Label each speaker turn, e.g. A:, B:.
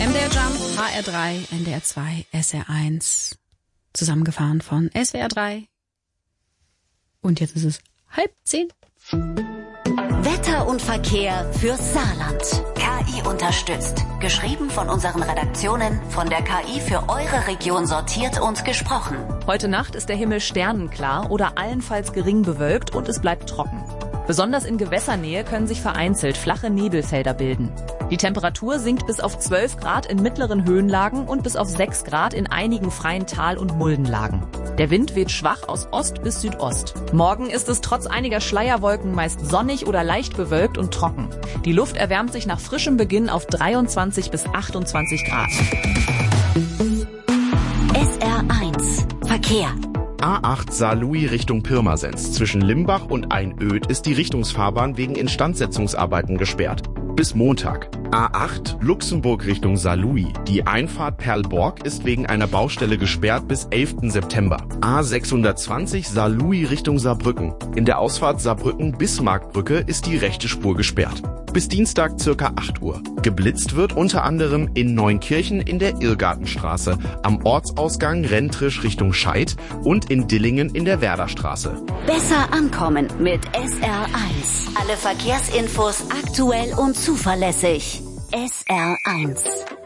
A: MDR Jump, HR3, NDR 2, SR1. Zusammengefahren von SWR 3. Und jetzt ist es 9:30.
B: Wetter und Verkehr fürs Saarland. KI unterstützt. Geschrieben von unseren Redaktionen, von der KI für eure Region sortiert und gesprochen.
C: Heute Nacht ist der Himmel sternenklar oder allenfalls gering bewölkt und es bleibt trocken. Besonders in Gewässernähe können sich vereinzelt flache Nebelfelder bilden. Die Temperatur sinkt bis auf 12 Grad in mittleren Höhenlagen und bis auf 6 Grad in einigen freien Tal- und Muldenlagen. Der Wind weht schwach aus Ost bis Südost. Morgen ist es trotz einiger Schleierwolken meist sonnig oder leicht bewölkt und trocken. Die Luft erwärmt sich nach frischem Beginn auf 23 bis 28 Grad.
B: SR1 Verkehr.
D: A8 Saarlouis Richtung Pirmasens. Zwischen Limbach und Einöd ist die Richtungsfahrbahn wegen Instandsetzungsarbeiten gesperrt. Bis Montag. A8 Luxemburg Richtung Saarlouis. Die Einfahrt Perlborg ist wegen einer Baustelle gesperrt bis 11. September. A620 Saarlouis Richtung Saarbrücken. In der Ausfahrt Saarbrücken-Bismarckbrücke ist die rechte Spur gesperrt. Bis Dienstag circa 8 Uhr. Geblitzt wird unter anderem in Neunkirchen in der Irrgartenstraße, am Ortsausgang Rentrisch Richtung Scheid und in Dillingen in der Werderstraße.
B: Besser ankommen mit SR1. Alle Verkehrsinfos aktuell und zuverlässig. SR1.